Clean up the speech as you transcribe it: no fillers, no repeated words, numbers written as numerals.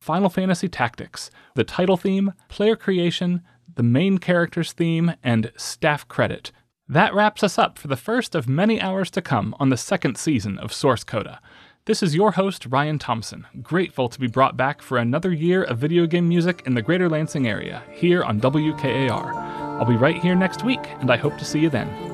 Final Fantasy Tactics, the title theme, player creation, the main character's theme, and staff credit. That wraps us up for the first of many hours to come on the second season of Source Coda. This is your host, Ryan Thompson, grateful to be brought back for another year of video game music in the Greater Lansing area, here on WKAR. I'll be right here next week, and I hope to see you then.